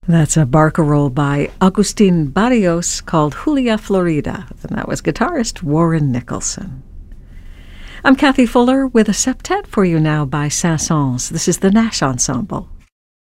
That's a barcarolle by Agustin Barrios called Julia Florida, and that was guitarist Warren Nicholson. I'm Kathy Fuller with a septet for you now by Saint-Saëns. This is the Nash Ensemble.